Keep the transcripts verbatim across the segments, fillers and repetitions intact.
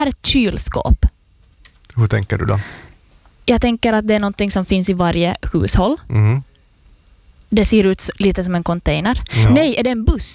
är ett kylskåp. Hur tänker du då? Jag tänker att det är någonting som finns i varje hushåll. Mm. Det ser ut lite som en container. Ja. Nej, är det en buss?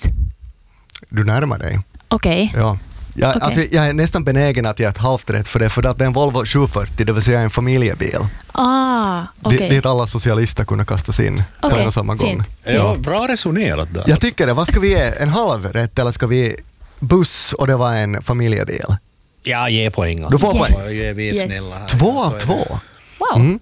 Du närmar dig. Okej. Okay. Ja. Jag, Okay. alltså, jag är nästan benägen att ge ett halvt rätt för det, för att det är en Volvo sju fyrtio, det vill säga en familjebil. Ah, okej. Okay. Dit alla socialister kunna kastas in på okay. en och samma gång. Fint. Ja, bra resonerat där. Jag tycker det. Vad ska vi ge? En halv rätt eller ska vi buss och det var en familjebil? Ja, ge poäng. Du får yes. poäng. Ja, vi är Yes. snälla här. Två Så av är två. Wow. Mm.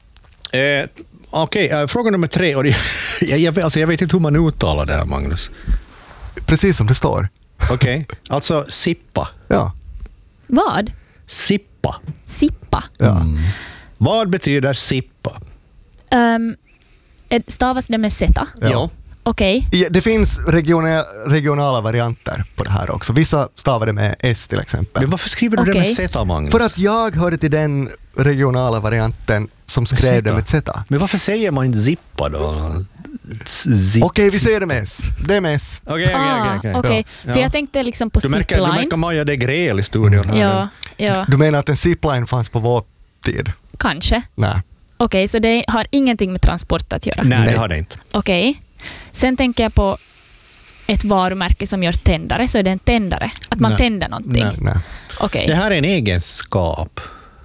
Eh, Okej, okay, uh, fråga nummer tre. Och det, jag, jag, alltså, jag vet inte hur man uttalar det här, Magnus. Precis som det står. Okej, okay. Alltså sippa. Ja. Vad? Sippa. Sippa. Ja. Mm. Vad betyder sippa? Um, stavas det med Z? Ja. Okej. Okay. Det finns regionala, regionala varianter på det här också. Vissa stavar det med S till exempel. Men varför skriver du okay. det med Z, Magnus? För att jag hörde till den regionala varianten som skrev det med Z. Men varför säger man inte zippa då? Okej, okay, vi säger det med S. Det är med S. Okej, okej, okej. Ah, okay. ja. För jag tänkte liksom på du märker, zipline. Du märker Maja, det är gräl i studion. Här. Ja, ja. Du menar att en zipline fanns på vår tid? Kanske. Nej. Okej, okay, så det har ingenting med transport att göra? Nej, Nej. det har det inte. Okej. Okay. Sen tänker jag på ett varumärke som gör tändare, så är det en tändare. Att man Nej. tänder någonting. Nej. Nej. Okay. Det här är en egenskap.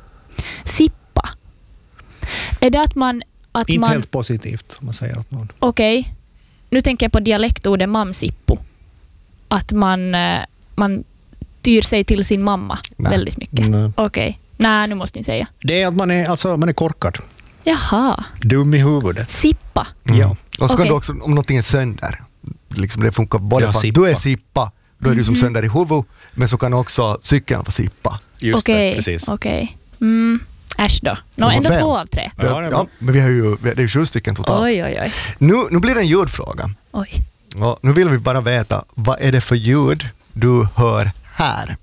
Sippa. Är det att man... Att inte man... helt positivt, om man säger åt någon. Okej. Okay. Nu tänker jag på dialektordet mamsippo. Att man, man tyr sig till sin mamma Nej. väldigt mycket. Okej. Okay. Nej, nu måste ni säga. Det är att man är, alltså, man är korkad. Jaha. Dum i huvudet. Sippa. Mm. Ja. Och så kan okay. du också, om någonting är sönder, liksom det funkar både ja, för att du är sippa, då är du som sönder i huvudet, men så kan också cykeln vara sippa. Just okay. det, precis. Okej. Okay. Mm. Äsch då. Nå, ändå fem. två av tre. Det, ja, ja, men vi har ju, det är ju sju stycken totalt. Oj, oj, oj. Nu, nu blir det en ljudfråga. Oj. Och nu vill vi bara veta, vad är det för ljud du hör här?